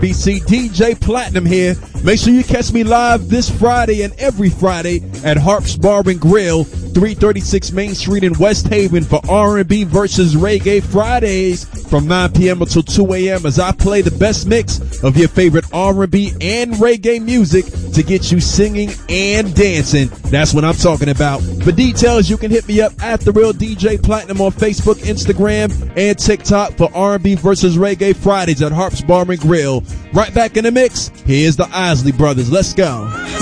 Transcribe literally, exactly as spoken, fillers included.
B C D J Platinum here. Make sure you catch me live this Friday and every Friday at Harp's Bar and Grill, three thirty-six Main Street in West Haven for R and B versus Reggae Fridays from nine p.m. until two a.m. as I play the best mix of your favorite R and B and reggae music to get you singing and dancing. That's what I'm talking about. For details, you can hit me up at The Real D J Platinum on Facebook, Instagram, and TikTok for R and B versus Reggae Fridays at Harp's Bar and Grill. Right back in the mix, here's the Isley Brothers. Let's go.